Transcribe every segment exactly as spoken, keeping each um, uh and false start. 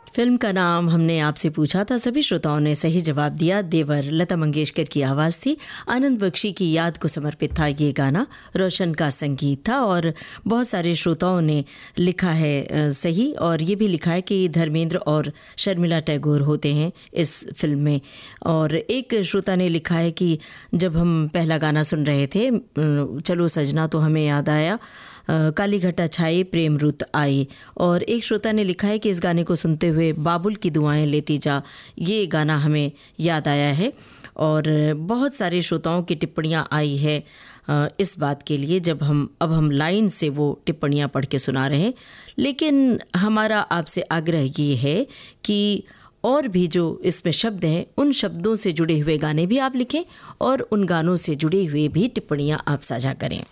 Film का नाम हमने आपसे पूछा था, सभी श्रोताओं ने सही जवाब दिया। देवर लता मंगेशकर की आवाज़ थी, आनंद बख्शी की याद को समर्पित था ये गाना, रोशन का संगीत था और बहुत सारे श्रोताओं ने लिखा है सही, और ये भी लिखा है कि धर्मेंद्र और शर्मिला टैगोर होते हैं इस फिल्म में। और एक श्रोता ने लिखा है कि जब हम पहला गाना सुन रहे थे चलो सजना, तो हमें याद आया काली घटा छाई प्रेम रुत आई। और एक श्रोता ने लिखा है कि इस गाने को सुनते हुए बाबुल की दुआएं लेती जा, ये गाना हमें याद आया है। और बहुत सारे श्रोताओं की टिप्पणियां आई है इस बात के लिए, जब हम अब हम लाइन से वो टिप्पणियां पढ़ के सुना रहे हैं। लेकिन हमारा आपसे आग्रह ये है कि और भी जो इसमें शब्द हैं उन शब्दों से जुड़े हुए गाने भी आप लिखें और उन गानों से जुड़े हुए भी टिप्पणियां आप साझा करें।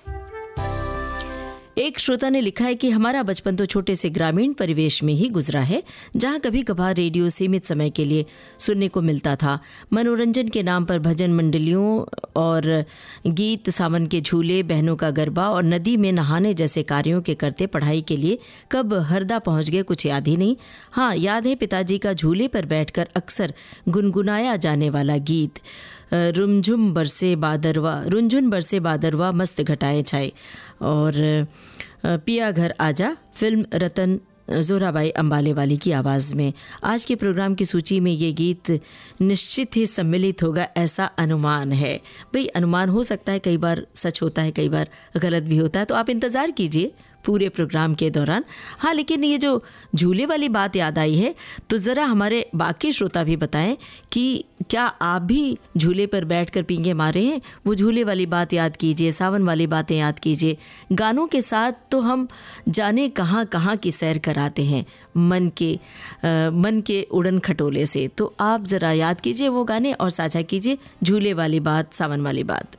एक श्रोता ने लिखा है कि हमारा बचपन तो छोटे से ग्रामीण परिवेश में ही गुजरा है, जहां कभी कभार रेडियो सीमित समय के लिए सुनने को मिलता था। मनोरंजन के नाम पर भजन मंडलियों और गीत, सावन के झूले, बहनों का गरबा और नदी में नहाने जैसे कार्यों के करते पढ़ाई के लिए कब हरदा पहुंच गए कुछ याद ही नहीं। हाँ, याद है पिताजी का झूले पर बैठकर अक्सर गुनगुनाया जाने वाला गीत, रुमझुम बरसे बादरवा, रुंझुन बरसे बादरवा मस्त घटाए छाए। और पिया घर आजा फिल्म रतन जोराबाई अंबाले वाली की आवाज़ में। आज के प्रोग्राम की सूची में ये गीत निश्चित ही सम्मिलित होगा, ऐसा अनुमान है। भाई अनुमान हो सकता है, कई बार सच होता है, कई बार गलत भी होता है, तो आप इंतज़ार कीजिए पूरे प्रोग्राम के दौरान। हाँ, लेकिन ये जो झूले वाली बात याद आई है, तो ज़रा हमारे बाकी श्रोता भी बताएं कि क्या आप भी झूले पर बैठकर पींगे मारे हैं। वो झूले वाली बात याद कीजिए, सावन वाली बातें याद कीजिए। गानों के साथ तो हम जाने कहाँ कहाँ की सैर कराते हैं मन के आ, मन के उड़न खटोले से। तो आप ज़रा याद कीजिए वो गाने और साझा कीजिए झूले वाली बात, सावन वाली बात।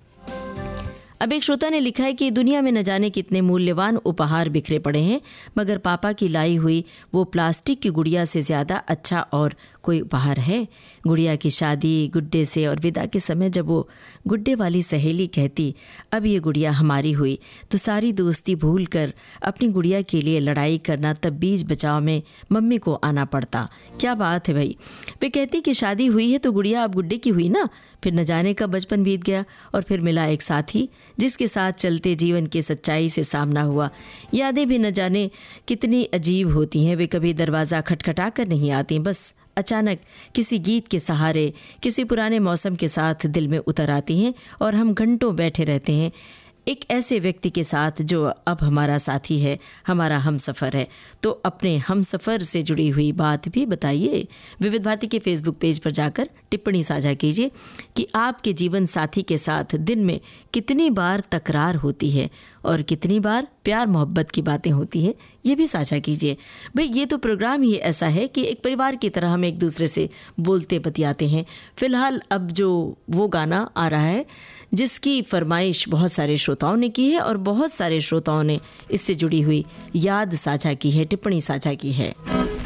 अब एक श्रोता ने लिखा है कि दुनिया में न जाने कितने मूल्यवान उपहार बिखरे पड़े हैं, मगर पापा की लाई हुई वो प्लास्टिक की गुड़िया से ज़्यादा अच्छा और कोई उपहार है। गुड़िया की शादी, गुड्डे से और विदा के समय जब वो गुड्डे वाली सहेली कहती अब ये गुड़िया हमारी हुई, तो सारी दोस्ती भूल कर अपनी गुड़िया के लिए लड़ाई करना, तब बीच बचाव में मम्मी को आना पड़ता। क्या बात है भाई। वे कहती कि शादी हुई है तो गुड़िया अब गुड्डे की हुई ना। फिर न जाने कब बचपन बीत गया और फिर मिला एक साथी जिसके साथ चलते जीवन की सच्चाई से सामना हुआ। यादें भी न जाने कितनी अजीब होती हैं, वे कभी दरवाज़ा खटखटा कर नहीं आती, बस अचानक किसी गीत के सहारे, किसी पुराने मौसम के साथ दिल में उतर आती हैं और हम घंटों बैठे रहते हैं एक ऐसे व्यक्ति के साथ जो अब हमारा साथी है, हमारा हमसफ़र है। तो अपने हमसफ़र से जुड़ी हुई बात भी बताइए। विविध भारती के फेसबुक पेज पर जाकर टिप्पणी साझा कीजिए कि आपके जीवन साथी के साथ दिन में कितनी बार तकरार होती है और कितनी बार प्यार मोहब्बत की बातें होती हैं, ये भी साझा कीजिए। भाई ये तो प्रोग्राम ही ऐसा है कि एक परिवार की तरह हम एक दूसरे से बोलते बतियाते हैं। फ़िलहाल अब जो वो गाना आ रहा है जिसकी फरमाइश बहुत सारे श्रोताओं ने की है और बहुत सारे श्रोताओं ने इससे जुड़ी हुई याद साझा की है, टिप्पणी साझा की है।